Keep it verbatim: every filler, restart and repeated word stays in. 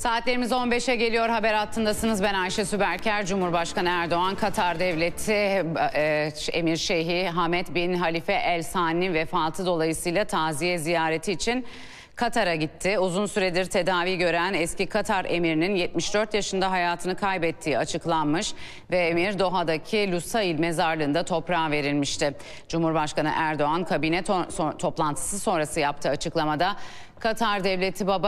Saatlerimiz on beşe geliyor. Haber hattındasınız. Ben Ayşe Süberker. Cumhurbaşkanı Erdoğan, Katar Devleti e, Emir Şeyhi Hamed bin Halife El Sani'nin vefatı dolayısıyla taziye ziyareti için Katar'a gitti. Uzun süredir tedavi gören eski Katar emirinin yetmiş dört yaşında hayatını kaybettiği açıklanmış ve emir Doha'daki Lusail mezarlığında toprağa verilmişti. Cumhurbaşkanı Erdoğan kabine to toplantısı sonrası yaptığı açıklamada Katar Devleti Baba